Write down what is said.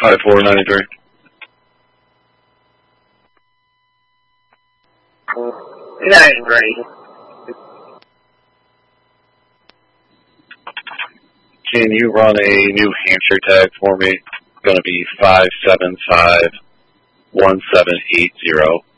5493. Ready. Can you run a New Hampshire tag for me? It's going to be 5751780.